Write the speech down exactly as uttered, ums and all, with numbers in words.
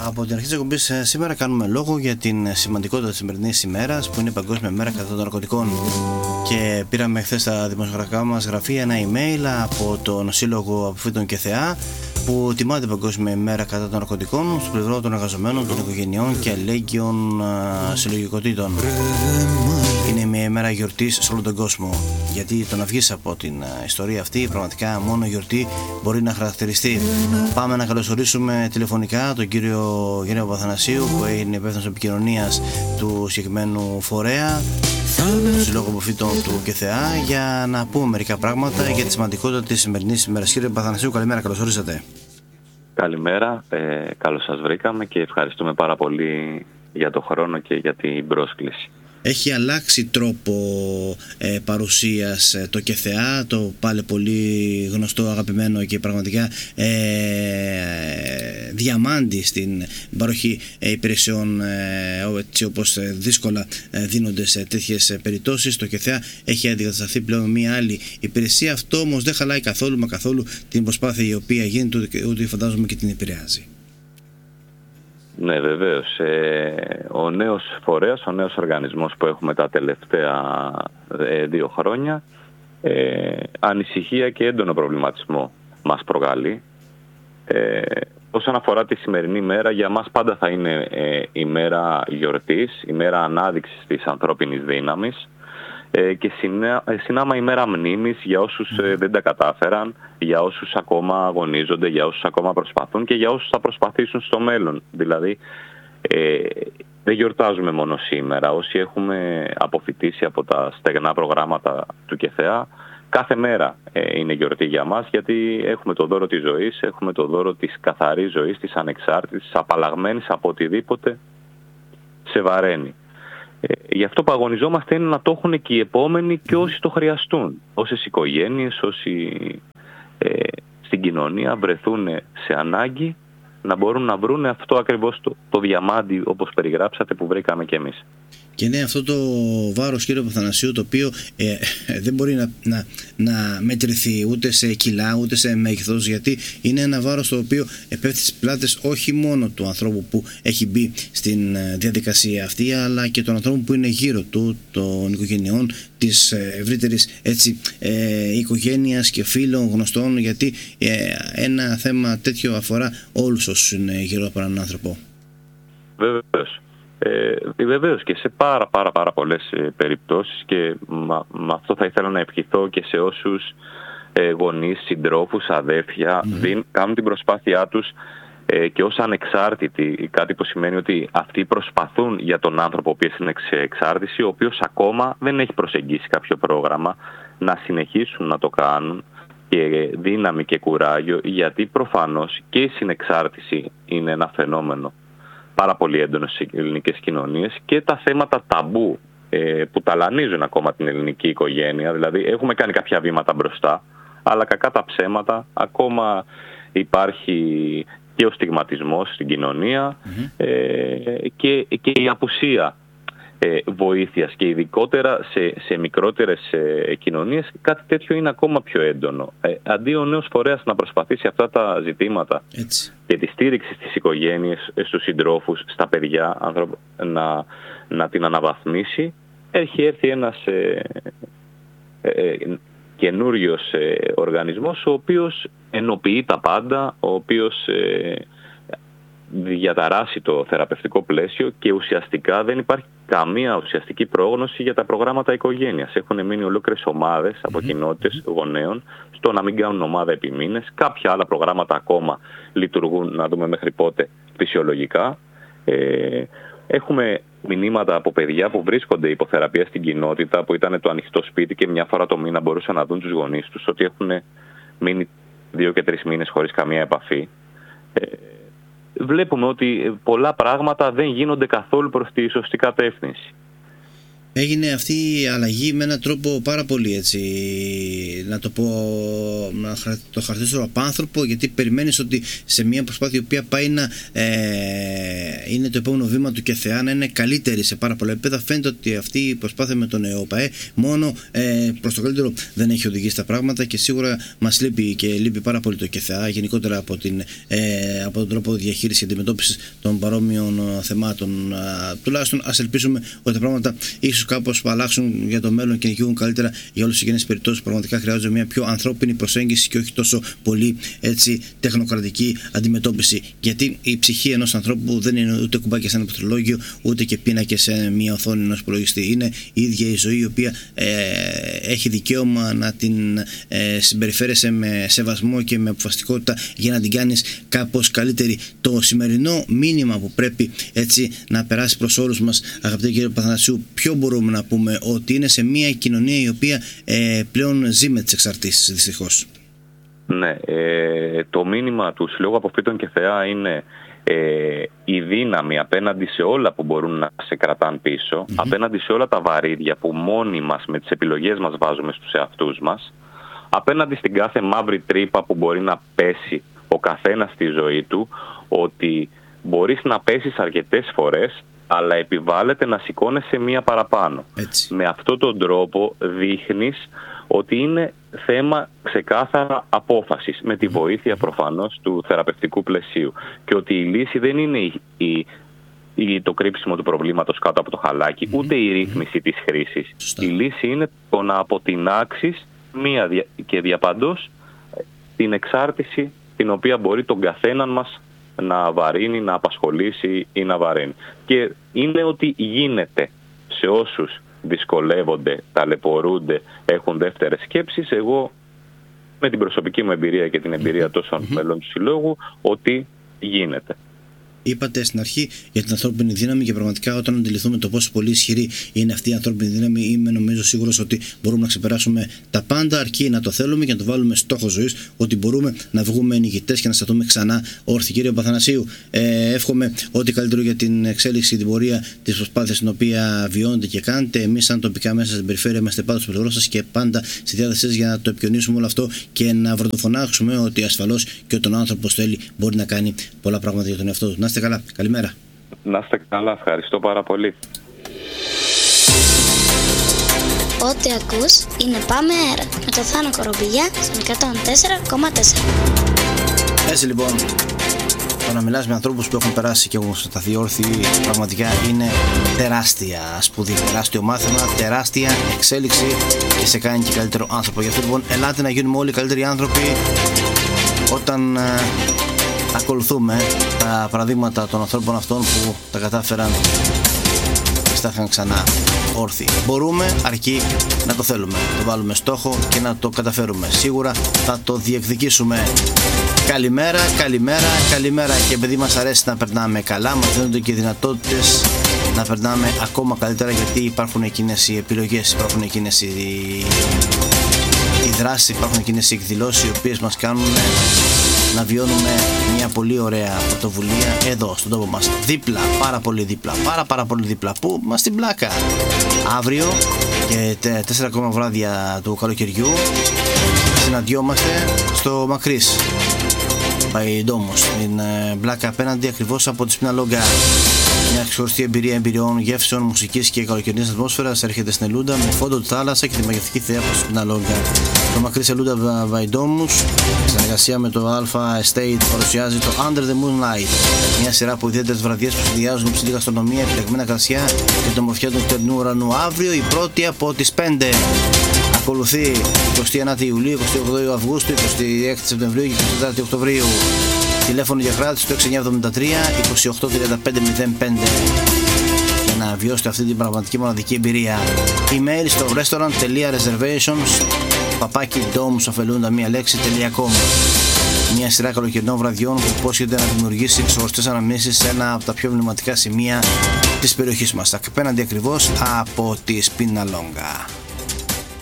Από την αρχή της εκπομπής σήμερα κάνουμε λόγο για την σημαντικότητα της σημερινής ημέρας, που είναι η Παγκόσμια Μέρα κατά των Ναρκωτικών. Και πήραμε χθες στα δημοσιογραφικά μας γραφεία ένα email από τον Σύλλογο Αποφύτων και ΘΕΑ, που τιμά την Παγκόσμια ημέρα κατά των ναρκωτικών στο πλευρό των εργαζομένων, των οικογενειών και αλληλέγγυων συλλογικοτήτων. Είναι μια ημέρα γιορτής σε όλο τον κόσμο, γιατί το να βγεις από την ιστορία αυτή, πραγματικά μόνο γιορτή μπορεί να χαρακτηριστεί. Πάμε να καλωσορίσουμε τηλεφωνικά τον κύριο Γιάννη Παπαθανασίου, που είναι υπεύθυνος επικοινωνίας του συγκεκριμένου φορέα, του Συλλόγου Αποφύτων του ΚΕΘΕΑ, για να πούμε μερικά πράγματα για τη σημαντικότητα της σημερινής ημέρας. Κύριε Παπαθανασίου, καλημέρα, καλώς ορίσατε. Καλημέρα, ε, καλώς σας βρήκαμε και ευχαριστούμε πάρα πολύ για το χρόνο και για την πρόσκληση. Έχει αλλάξει τρόπο ε, παρουσίας ε, το ΚΕΘΕΑ, το πάλι πολύ γνωστό, αγαπημένο και πραγματικά ε, διαμάντι στην παροχή ε, υπηρεσιών, ε, έτσι όπως ε, δύσκολα ε, δίνονται σε τέτοιες ε, περιπτώσεις. Το ΚΕΘΕΑ έχει αντικατασταθεί πλέον με μια άλλη υπηρεσία. Αυτό όμως δεν χαλάει καθόλου μα καθόλου την προσπάθεια η οποία γίνεται, ούτε, ούτε φαντάζομαι και την επηρεάζει. Ναι, βεβαίως. Ε, ο νέος φορέας, ο νέος οργανισμός που έχουμε τα τελευταία ε, δύο χρόνια, ε, ανησυχία και έντονο προβληματισμό μας προκαλεί. Ε, όσον αφορά τη σημερινή μέρα, για μας πάντα θα είναι ε, η μέρα γιορτής, η μέρα ανάδειξης της ανθρώπινης δύναμης και συνάμα ημέρα μνήμης για όσους δεν τα κατάφεραν, για όσους ακόμα αγωνίζονται, για όσους ακόμα προσπαθούν και για όσους θα προσπαθήσουν στο μέλλον. Δηλαδή ε, δεν γιορτάζουμε μόνο σήμερα. Όσοι έχουμε αποφοιτήσει από τα στεγνά προγράμματα του ΚΕΘΕΑ, κάθε μέρα ε, είναι γιορτή για μας, γιατί έχουμε το δώρο της ζωής, έχουμε το δώρο της καθαρής ζωής, της ανεξάρτητης, απαλλαγμένης από οτιδήποτε σε βαραίνει. Ε, γι' αυτό που αγωνιζόμαστε είναι να το έχουν και οι επόμενοι και όσοι το χρειαστούν. Όσες οικογένειες, όσοι ε, στην κοινωνία βρεθούν σε ανάγκη, να μπορούν να βρουν αυτό ακριβώς το, το διαμάντι, όπως περιγράψατε, που βρήκαμε κι εμείς. Και ναι, αυτό το βάρος, κύριε Παπαθανασίου, το οποίο ε, δεν μπορεί να, να, να μετρηθεί ούτε σε κιλά ούτε σε μέγεθος, γιατί είναι ένα βάρος το οποίο επέφτει στις πλάτες όχι μόνο του ανθρώπου που έχει μπει στην διαδικασία αυτή, αλλά και των ανθρώπων που είναι γύρω του, των οικογενειών, της ευρύτερης έτσι, ε, οικογένειας και φίλων, γνωστών, γιατί ε, ένα θέμα τέτοιο αφορά όλους όσους είναι γύρω από έναν άνθρωπο. Βεβαίως. Ε, Βεβαίως και σε πάρα πάρα πάρα πολλές ε, περιπτώσεις, και με αυτό θα ήθελα να ευχηθώ και σε όσους ε, γονείς, συντρόφους, αδέρφια mm-hmm. δίν, κάνουν την προσπάθειά τους ε, και ως ανεξάρτητοι, κάτι που σημαίνει ότι αυτοί προσπαθούν για τον άνθρωπο ο οποίος είναι σε εξάρτηση, ο οποίος ακόμα δεν έχει προσεγγίσει κάποιο πρόγραμμα, να συνεχίσουν να το κάνουν, και δύναμη και κουράγιο, γιατί προφανώς και η συνεξάρτηση είναι ένα φαινόμενο πάρα πολύ έντονο στις ελληνικές κοινωνίες, και τα θέματα ταμπού ε, που ταλανίζουν ακόμα την ελληνική οικογένεια. Δηλαδή έχουμε κάνει κάποια βήματα μπροστά, αλλά κακά τα ψέματα, ακόμα υπάρχει και ο στιγματισμός στην κοινωνία mm-hmm. ε, και, και η απουσία ε, βοήθειας, και ειδικότερα σε, σε μικρότερες ε, κοινωνίες κάτι τέτοιο είναι ακόμα πιο έντονο. Ε, αντί ο νέος φορέας να προσπαθήσει αυτά τα ζητήματα Έτσι. και τη στήριξη στις οικογένειες, στους συντρόφους, στα παιδιά, άνθρωπ, να, να την αναβαθμίσει, έχει έρθει ένας ε, ε, καινούριος ε, οργανισμός, ο οποίος ενοποιεί τα πάντα, ο οποίος ε, διαταράσει το θεραπευτικό πλαίσιο, και ουσιαστικά δεν υπάρχει καμία ουσιαστική πρόγνωση για τα προγράμματα οικογένειας. Έχουν μείνει ολόκληρες ομάδες από mm-hmm. κοινότητες γονέων στο να μην κάνουν ομάδα επί μήνες. Κάποια άλλα προγράμματα ακόμα λειτουργούν, να δούμε μέχρι πότε, φυσιολογικά. Ε, έχουμε μηνύματα από παιδιά που βρίσκονται υποθεραπεία στην κοινότητα, που ήταν το ανοιχτό σπίτι και μια φορά το μήνα μπορούσαν να δουν τους γονείς τους, ότι έχουν μείνει δύο και τρεις μήνες χωρίς καμία επαφή. Ε, Βλέπουμε ότι πολλά πράγματα δεν γίνονται καθόλου προς τη σωστή κατεύθυνση. Έγινε αυτή η αλλαγή με έναν τρόπο πάρα πολύ, έτσι, να το πω, να το χαρακτηρίσω απάνθρωπο, γιατί περιμένεις ότι σε μια προσπάθεια η οποία πάει να ε, είναι το επόμενο βήμα του ΚΕΘΕΑ, να είναι καλύτερη σε πάρα πολλά επίπεδα, φαίνεται ότι αυτή η προσπάθεια με τον ΕΟΠΑΕ μόνο ε, προς το καλύτερο δεν έχει οδηγήσει τα πράγματα, και σίγουρα μας λείπει και λείπει πάρα πολύ το ΚΕΘΕΑ γενικότερα από, την, ε, από τον τρόπο διαχείρισης και αντιμετώπισης των παρόμοιων θεμάτων. Ε, τουλάχιστον ας ελπίσουμε ότι τα πράγματα ίσως κάπως αλλάξουν για το μέλλον και νικιούν καλύτερα για όλες τις γενικές περιπτώσεις. Πραγματικά χρειάζεται μια πιο ανθρώπινη προσέγγιση και όχι τόσο πολύ, έτσι, τεχνοκρατική αντιμετώπιση. Γιατί η ψυχή ενός ανθρώπου δεν είναι ούτε κουμπάκια σε ένα πληκτρολόγιο, ούτε και πίνακες σε μια οθόνη ενός υπολογιστή. Είναι η ίδια η ζωή, η οποία ε, έχει δικαίωμα να την ε, συμπεριφέρεσαι με σεβασμό και με αποφασιστικότητα για να την κάνεις κάπως καλύτερη. Το σημερινό μήνυμα που πρέπει, έτσι, να περάσει προς όλους μας, αγαπητέ κύριε Παθανασίου, ποιο μπορούμε να πούμε? Ότι είναι σε μια κοινωνία η οποία ε, πλέον ζει με τις εξαρτήσεις, δυστυχώς. Ναι, ε, το μήνυμα του Συλλόγου Αποφύτων ΚΕΘΕΑ είναι ε, η δύναμη απέναντι σε όλα που μπορούν να σε κρατάνε πίσω, mm-hmm. απέναντι σε όλα τα βαρύδια που μόνοι μας με τις επιλογές μας βάζουμε στους εαυτούς μας, απέναντι στην κάθε μαύρη τρύπα που μπορεί να πέσει ο καθένας στη ζωή του, ότι μπορείς να πέσεις αρκετές φορές, αλλά επιβάλλεται να σηκώνεσαι μία παραπάνω. Έτσι. Με αυτόν τον τρόπο δείχνεις ότι είναι θέμα ξεκάθαρα απόφασης, με τη βοήθεια προφανώς του θεραπευτικού πλαισίου, και ότι η λύση δεν είναι η, η, η, το κρύψιμο του προβλήματος κάτω από το χαλάκι, mm-hmm. ούτε η ρύθμιση mm-hmm. της χρήσης. Σωστά. Η λύση είναι το να αποτινάξεις μία δια, και διαπαντός την εξάρτηση την οποία μπορεί τον καθέναν μας να βαρύνει, να απασχολήσει ή να βαρύνει. Και είναι ότι γίνεται σε όσους δυσκολεύονται, ταλαιπωρούνται, έχουν δεύτερες σκέψεις. Εγώ με την προσωπική μου εμπειρία και την εμπειρία τόσων mm-hmm. μελών του Συλλόγου, ότι γίνεται. Είπατε στην αρχή για την ανθρώπινη δύναμη, και πραγματικά όταν αντιληφθούμε το πόσο πολύ ισχυρή είναι αυτή η ανθρώπινη δύναμη, είμαι νομίζω σίγουρος ότι μπορούμε να ξεπεράσουμε τα πάντα, αρκεί να το θέλουμε και να το βάλουμε στόχο ζωής, ότι μπορούμε να βγούμε νικητές και να σταθούμε ξανά όρθιοι. Κύριε Παθανασίου, ε, εύχομαι ό,τι καλύτερο για την εξέλιξη και την πορεία της προσπάθειας την οποία βιώνετε και κάνετε. Εμείς, σαν τοπικά μέσα στην περιφέρεια, είμαστε πάντα στο πλευρό σας και πάντα στη διάθεσή σας για να το επικοινωνήσουμε όλο αυτό και να βροντοφωνάξουμε ότι ασφαλώς και όταν ο άνθρωπος θέλει μπορεί να κάνει πολλά πράγματα για τον εαυτό του. Να είστε καλά. Καλημέρα. Να είστε καλά. Ευχαριστώ πάρα πολύ. Ό,τι ακούς είναι Πάμε Αέρα με το Θάνο Κορομπηλιά στον εκατόν τέσσερα κόμμα τέσσερα. Έτσι λοιπόν, το να μιλάς με ανθρώπους που έχουν περάσει και έχουν σταθεί όρθιοι, πραγματικά είναι τεράστια σπουδή, τεράστιο μάθημα, τεράστια εξέλιξη και σε κάνει και καλύτερο άνθρωπο. Γι' αυτό λοιπόν, ελάτε να γίνουμε όλοι καλύτεροι άνθρωποι όταν ε, ακολουθούμε τα παραδείγματα των ανθρώπων αυτών που τα κατάφεραν και στάθηκαν ξανά όρθιοι. Μπορούμε, αρκεί να το θέλουμε, το βάλουμε στόχο και να το καταφέρουμε. Σίγουρα θα το διεκδικήσουμε. Καλημέρα, καλημέρα, καλημέρα. Και επειδή μας αρέσει να περνάμε καλά, μας δίνονται και δυνατότητες να περνάμε ακόμα καλύτερα, γιατί υπάρχουν εκείνες οι επιλογές, υπάρχουν εκείνες οι, οι δράσεις, υπάρχουν εκείνες οι εκδηλώσεις οι οποίες μας κάνουν να βιώνουμε μια πολύ ωραία πρωτοβουλία εδώ στον τόπο μας. Δίπλα, πάρα πολύ δίπλα, πάρα πάρα πολύ δίπλα. Πού? Μας στην πλάκα. Αύριο και τέσσερα ακόμα βράδια του καλοκαιριού συναντιόμαστε στο Μακρύς Παϊντόμος, στην Μπλάκα, απέναντι ακριβώς από τη Σπιναλόγκα. Μια ξεχωριστή εμπειρία εμπειριών, γεύσεων, μουσικής και καλοκαιρινής ατμόσφαιρας έρχεται στην Ελούντα με φόντο τη θάλασσα και τη μαγευτική θέα από τη Σπιναλόγκα. Το Μακρύς Ελούντα Παϊντόμους, σε συνεργασία με το Alpha Estate, παρουσιάζει το Under the Moonlight, μια σειρά από ιδιαίτερες βραδιές που συνδυάζουν υψηλή γαστρονομία, επιλεγμένα κρασιά και την ομορφιά του νυχτερινού ουρανού. Αύριο η πρώτη από τις πέντε. Ακολουθεί εικοστή ενάτη Ιουλίου, εικοστή όγδοη Αυγούστου, εικοστή έκτη Σεπτεμβρίου και εικοστή τέταρτη Οκτωβρίου. Τηλέφωνο για κράτηση το έξι εννιά εβδομήντα τρία είκοσι οκτώ τριάντα πέντε μηδέν πέντε για να βιώσετε αυτή την πραγματική μοναδική εμπειρία. Email στο restaurant.reservations παπάκι ντόμους αφελούντα μία λέξη .com. Μια σειρά καλοκαιρινών βραδιών που υπόσχεται να δημιουργήσει ξεχωριστές αναμνήσεις σε ένα από τα πιο εμβληματικά σημεία της περιοχής μας, απέναντι ακριβώς από τη Σπιναλόγκα.